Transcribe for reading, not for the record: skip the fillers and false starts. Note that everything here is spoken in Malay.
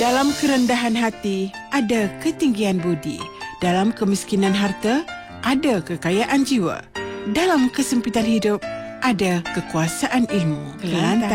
Dalam kerendahan hati, ada ketinggian budi. Dalam kemiskinan harta, ada kekayaan jiwa. Dalam kesempitan hidup, ada kekuasaan ilmu. Kelantan.